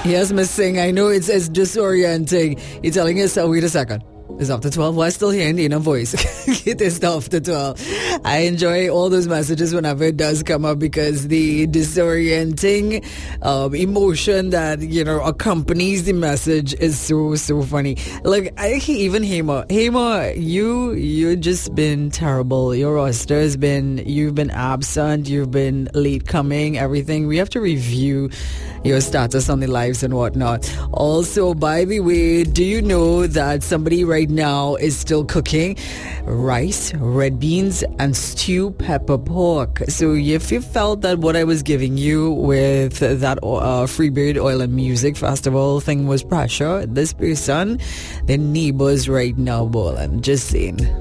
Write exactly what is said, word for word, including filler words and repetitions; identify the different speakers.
Speaker 1: Yes, Miss Singh, I know it's, it's disorienting. You're telling yourself, wait a second. It's after twelve. Why still hearing the inner voice? It is after twelve. I enjoy all those messages whenever it does come up because the disorienting um, emotion that, you know, accompanies the message is so, so funny. Like, I even Hema. Hema, you, you've just been terrible. Your roster has been, you've been absent. You've been late coming, everything. We have to review your status on the lives and whatnot. Also, by the way, do you know that somebody right now is still cooking rice, red beans, and stew pepper pork? So if you felt that what I was giving you with that uh, Freebird Oil and Music Festival thing was pressure, this person, their neighbors right now bowling. Just saying.